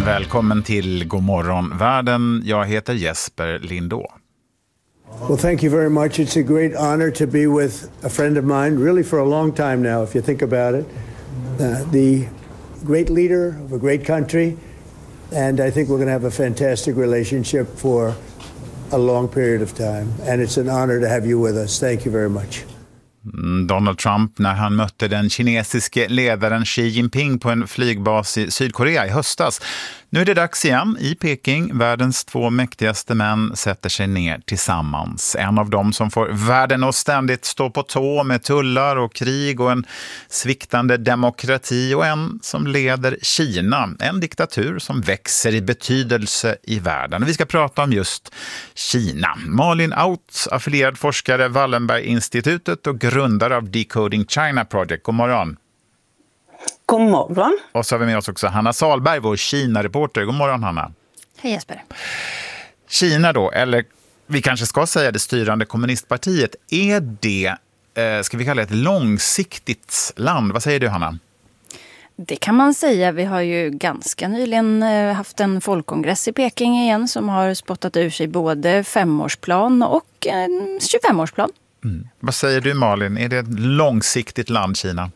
Välkommen till Godmorgon världen. Jag heter Jesper Lindå. Well, thank you very much. It's a great honor to be with a friend of mine, really for a long time now, if you think about it. The great leader of a great country, and I think we're going to have a fantastic relationship for a long period of time. And it's an honor to have you with us. Thank you very much. Donald Trump när han mötte den kinesiske ledaren Xi Jinping på en flygbas i Sydkorea i höstas. Nu är det dags igen i Peking. Världens två mäktigaste män sätter sig ner tillsammans. En av dem som får världen att ständigt stå på tå med tullar och krig och en sviktande demokrati, och en som leder Kina, en diktatur som växer i betydelse i världen. Vi ska prata om just Kina. Malin Out, affilierad forskare, Wallenberg-institutet och grundare av Decoding China Project. God morgon. God morgon. Och så har vi med oss också Hanna Salberg, vår Kina-reporter. God morgon, Hanna. Hej Jesper. Kina då, eller vi kanske ska säga det styrande kommunistpartiet, är det, ska vi kalla det ett långsiktigt land? Vad säger du, Hanna? Det kan man säga. Vi har ju ganska nyligen haft en folkkongress i Peking igen som har spottat ur sig både 5-årsplan och 25-årsplan. Vad säger du, Malin? Är det ett långsiktigt land, Kina?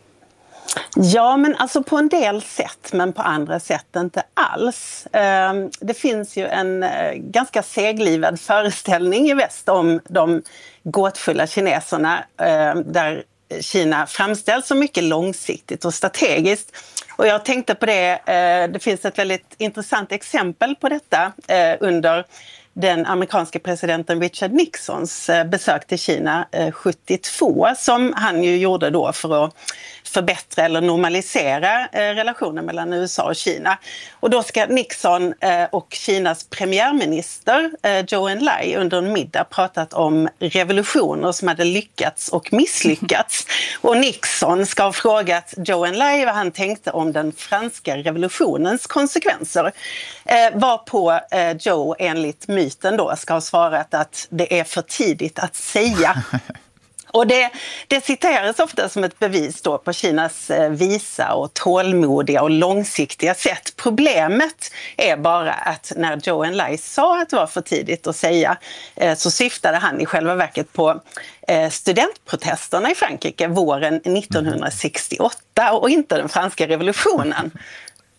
Ja, men alltså på en del sätt, men på andra sätt inte alls. Det finns ju en ganska seglivad föreställning i väst om de gåtfulla kineserna, där Kina framställs som mycket långsiktigt och strategiskt. Och jag tänkte på det, det finns ett väldigt intressant exempel på detta under den amerikanska presidenten Richard Nixons besök till Kina 72, som han ju gjorde då för att förbättra eller normalisera relationen mellan USA och Kina. Och då ska Nixon och Kinas premiärminister Zhou Enlai under en middag pratat om revolutioner som hade lyckats och misslyckats. Och Nixon ska ha frågat Zhou Enlai vad han tänkte om den franska revolutionens konsekvenser. Varpå Zhou enligt myten då ska ha svarat att det är för tidigt att säga. Och det citeras ofta som ett bevis då på Kinas visa och tålmodiga och långsiktiga sätt. Problemet är bara att när Zhou Enlai sa att det var för tidigt att säga, så syftade han i själva verket på studentprotesterna i Frankrike våren 1968 och inte den franska revolutionen.